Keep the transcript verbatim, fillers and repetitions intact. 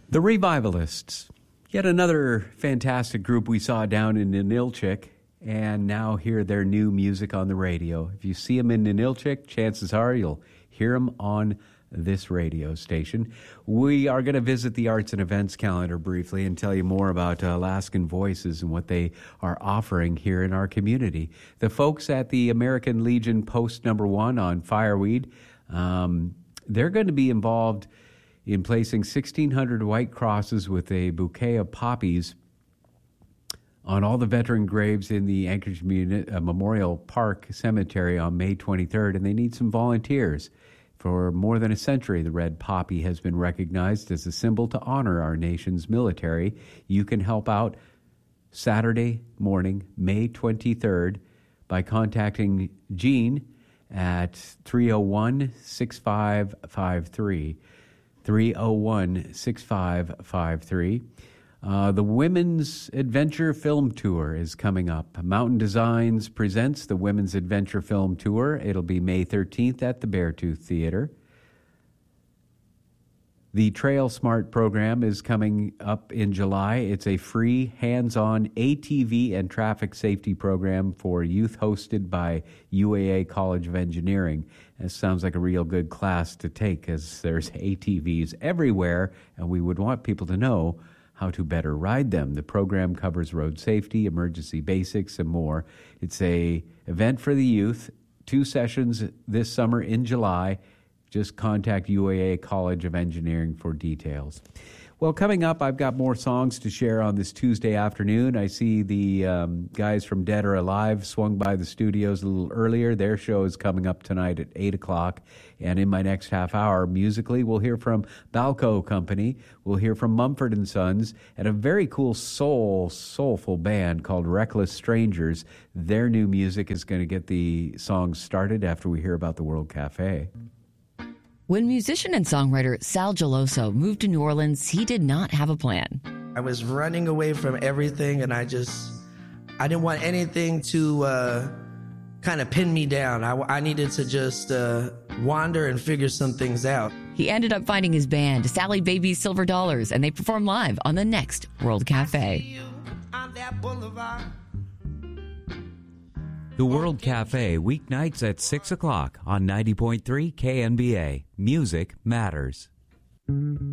The Revivalists, yet another fantastic group we saw down in Ninilchik, and now hear their new music on the radio. If you see them in Ninilchik, chances are you'll hear them on this radio station. We are going to visit the arts and events calendar briefly and tell you more about uh, Alaskan Voices and what they are offering here in our community. The folks at the American Legion Post Number One on Fireweed, um, they're going to be involved in placing sixteen hundred white crosses with a bouquet of poppies on all the veteran graves in the Anchorage uh, Memorial Park Cemetery on May twenty-third, and they need some volunteers. For more than a century, the red poppy has been recognized as a symbol to honor our nation's military. You can help out Saturday morning, May twenty-third, by contacting Jean at three oh one, six five five three. three oh one, six five five three. Uh, the Women's Adventure Film Tour is coming up. Mountain Designs presents the Women's Adventure Film Tour. It'll be May thirteenth at the Beartooth Theater. The Trail Smart program is coming up in July. It's a free, hands-on A T V and traffic safety program for youth hosted by U A A College of Engineering. This sounds like a real good class to take, as there's A T Vs everywhere, and we would want people to know how to better ride them. The program covers road safety, emergency basics, and more. It's a event for the youth, two sessions this summer in July. Just contact U A A College of Engineering for details. Well, coming up, I've got more songs to share on this Tuesday afternoon. I see the um, guys from Dead or Alive swung by the studios a little earlier. Their show is coming up tonight at eight o'clock. And in my next half hour, musically, we'll hear from Balco Company. We'll hear from Mumford and Sons and a very cool soul, soulful band called Reckless Strangers. Their new music is going to get the songs started after we hear about the World Cafe. When musician and songwriter Sal Geloso moved to New Orleans, he did not have a plan. I was running away from everything, and I just, I didn't want anything to uh, kind of pin me down. I, I needed to just uh, wander and figure some things out. He ended up finding his band, Sally Baby's Silver Dollars, and they perform live on the next World Cafe. The World Cafe, weeknights at six o'clock on ninety point three K N B A. Music matters.